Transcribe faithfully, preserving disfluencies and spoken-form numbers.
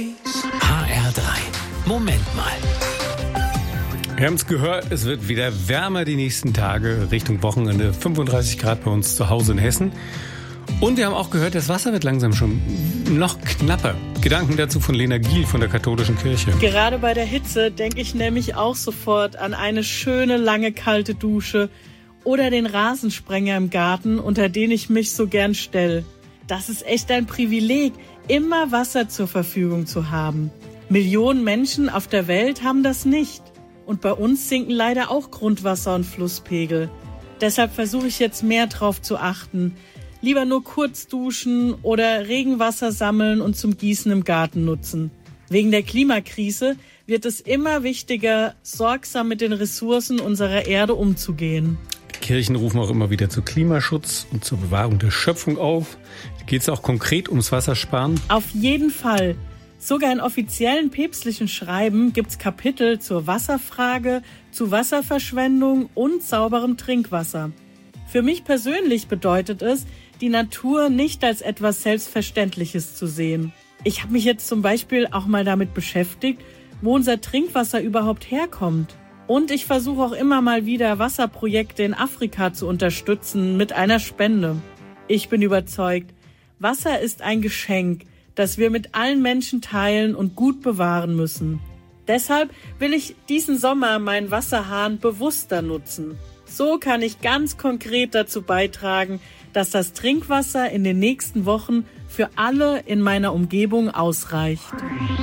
H R drei. Moment mal. Wir haben es gehört, es wird wieder wärmer die nächsten Tage, Richtung Wochenende, fünfunddreißig Grad bei uns zu Hause in Hessen. Und wir haben auch gehört, das Wasser wird langsam schon noch knapper. Gedanken dazu von Lena Giel von der Katholischen Kirche. Gerade bei der Hitze denke ich nämlich auch sofort an eine schöne, lange, kalte Dusche oder den Rasensprenger im Garten, unter den ich mich so gern stelle. Das ist echt ein Privileg, immer Wasser zur Verfügung zu haben. Millionen Menschen auf der Welt haben das nicht. Und bei uns sinken leider auch Grundwasser- und Flusspegel. Deshalb versuche ich jetzt mehr drauf zu achten. Lieber nur kurz duschen oder Regenwasser sammeln und zum Gießen im Garten nutzen. Wegen der Klimakrise wird es immer wichtiger, sorgsam mit den Ressourcen unserer Erde umzugehen. Die Kirchen rufen auch immer wieder zu Klimaschutz und zur Bewahrung der Schöpfung auf. Geht es auch konkret ums Wassersparen? Auf jeden Fall. Sogar in offiziellen päpstlichen Schreiben gibt's Kapitel zur Wasserfrage, zu Wasserverschwendung und sauberem Trinkwasser. Für mich persönlich bedeutet es, die Natur nicht als etwas Selbstverständliches zu sehen. Ich habe mich jetzt zum Beispiel auch mal damit beschäftigt, wo unser Trinkwasser überhaupt herkommt. Und ich versuche auch immer mal wieder Wasserprojekte in Afrika zu unterstützen mit einer Spende. Ich bin überzeugt, Wasser ist ein Geschenk, das wir mit allen Menschen teilen und gut bewahren müssen. Deshalb will ich diesen Sommer meinen Wasserhahn bewusster nutzen. So kann ich ganz konkret dazu beitragen, dass das Trinkwasser in den nächsten Wochen für alle in meiner Umgebung ausreicht.